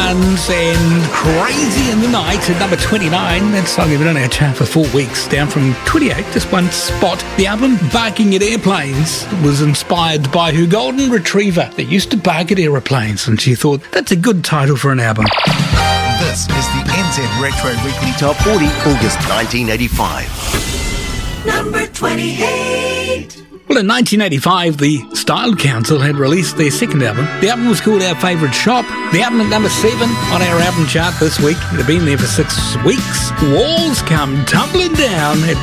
Sounds and Crazy in the Night at number 29. That song had been on our chart for 4 weeks, down from 28, just one spot. The album Barking at Airplanes was inspired by her golden retriever that used to bark at aeroplanes, and she thought that's a good title for an album. This is the NZ Retro Weekly Top 40, August 1985. Number 28. Well, in 1985, the Style Council had released their second album. The album was called Our Favourite Shop. The album at number 7 on our album chart this week. It had been there for 6 weeks. Walls Come Tumbling Down at